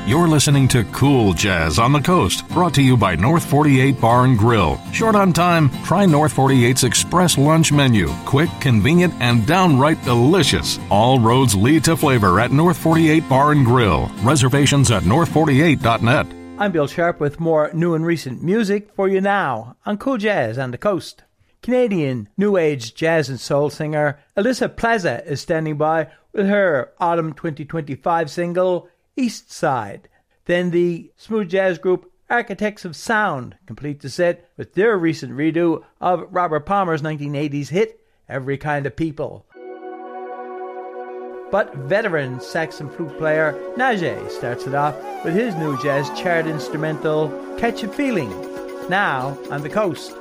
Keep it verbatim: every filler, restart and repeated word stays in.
You're listening to Cool Jazz on the Coast, brought to you by North forty-eight Bar and Grill. Short on time? Try North forty-eight's Express Lunch Menu. Quick, convenient, and downright delicious. All roads lead to flavor at North forty-eight Bar and Grill. Reservations at north forty-eight dot net. I'm Bill Sharp with more new and recent music for you now on Cool Jazz on the Coast. Canadian New Age jazz and soul singer Alyssa Plaza is standing by with her autumn twenty twenty-five single, East Side. Then the smooth jazz group Architects of Sound complete the set with their recent redo of Robert Palmer's nineteen eighties hit, Every Kind of People. But veteran saxophone flute player Najee starts it off with his new jazz chart instrumental, Catch a Feeling, now on the Coast.